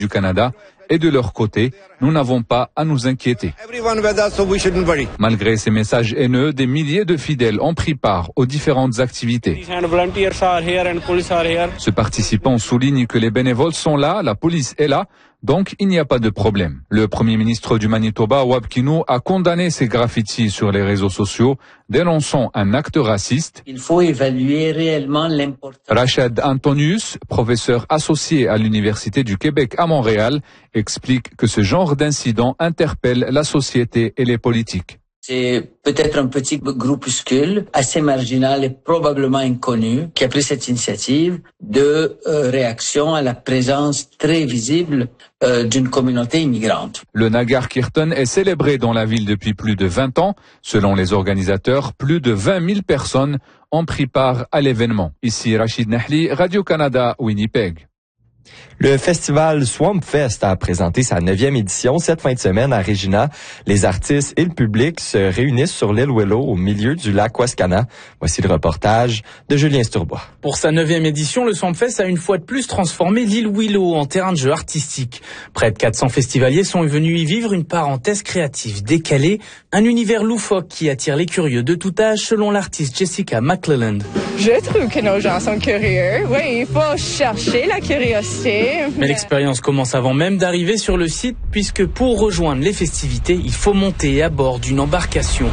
du Canada et de leur côté, nous n'avons pas à nous inquiéter. Malgré ces messages haineux, des milliers de fidèles ont pris part aux différentes activités. Ce participant souligne que les bénévoles sont là, la police est là, donc il n'y a pas de problème. Le premier ministre du Manitoba, Wab Kinew, a condamné ces graffitis sur les réseaux sociaux, dénonçant un acte raciste. Il faut évaluer réellement l'importance. Rachad Antonius, professeur associé à l'Université du Québec à Montréal, explique que ce genre d'incident interpelle la société et les politiques. C'est peut-être un petit groupuscule assez marginal et probablement inconnu qui a pris cette initiative de réaction à la présence très visible d'une communauté immigrante. Le Nagar Kirtan est célébré dans la ville depuis plus de 20 ans. Selon les organisateurs, plus de 20 000 personnes ont pris part à l'événement. Ici Rachid Nahli, Radio-Canada, Winnipeg. Le festival Swampfest a présenté sa 9e édition cette fin de semaine à Regina. Les artistes et le public se réunissent sur l'île Willow au milieu du lac Wascana. Voici le reportage de Julien Sturbois. Pour sa 9e édition, le Swampfest a une fois de plus transformé l'île Willow en terrain de jeu artistique. Près de 400 festivaliers sont venus y vivre une parenthèse créative décalée, un univers loufoque qui attire les curieux de tout âge selon l'artiste Jessica McClelland. Je trouve que nos gens sont curieux. Oui, il faut chercher la curiosité. Mais l'expérience commence avant même d'arriver sur le site, puisque pour rejoindre les festivités, il faut monter à bord d'une embarcation.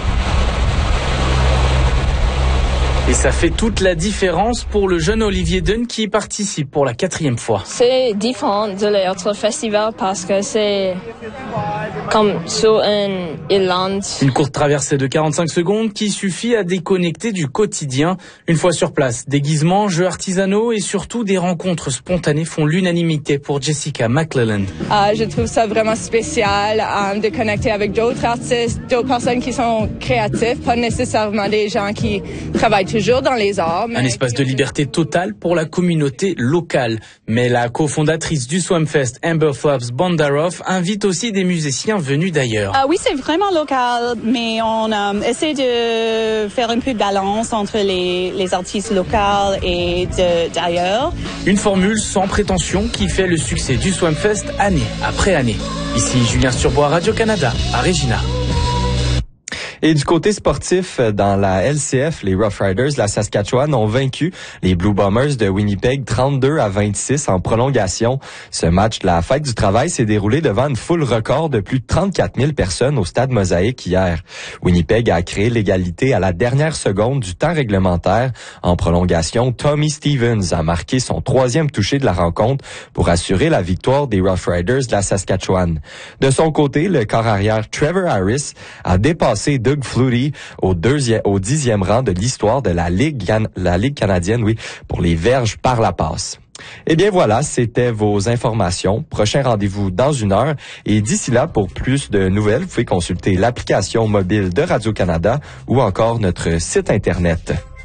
Et ça fait toute la différence pour le jeune Olivier Dunn qui y participe pour la 4e fois. C'est différent de l'autre festival parce que c'est comme sur une île. Une courte traversée de 45 secondes qui suffit à déconnecter du quotidien. Une fois sur place, déguisements, jeux artisanaux et surtout des rencontres spontanées font l'unanimité pour Jessica McClelland. Je trouve ça vraiment spécial de connecter avec d'autres artistes, d'autres personnes qui sont créatives, pas nécessairement des gens qui travaillent toujours dans les arts. Un espace de liberté totale pour la communauté locale. Mais la cofondatrice du Swampfest, Amber Flabbs Bondaroff, invite aussi des musiciens venus d'ailleurs. Oui, c'est vraiment local, mais on essaie de faire un peu de balance entre les artistes locaux et d'ailleurs. Une formule sans prétention qui fait le succès du Swampfest année après année. Ici Julien Sturbois, Radio-Canada, à Regina. Et du côté sportif, dans la LCF, les Rough Riders de la Saskatchewan ont vaincu les Blue Bombers de Winnipeg 32-26 en prolongation. Ce match de la fête du travail s'est déroulé devant une foule record de plus de 34 000 personnes au stade Mosaïque hier. Winnipeg a créé l'égalité à la dernière seconde du temps réglementaire. En prolongation, Tommy Stevens a marqué son 3e touché de la rencontre pour assurer la victoire des Rough Riders de la Saskatchewan. De son côté, le corps arrière Trevor Harris a dépassé Doug Flutie au 10e rang de l'histoire de la Ligue canadienne, pour les verges par la passe. Eh bien voilà, c'était vos informations. Prochain rendez-vous dans 1 heure. Et d'ici là, pour plus de nouvelles, vous pouvez consulter l'application mobile de Radio-Canada ou encore notre site Internet.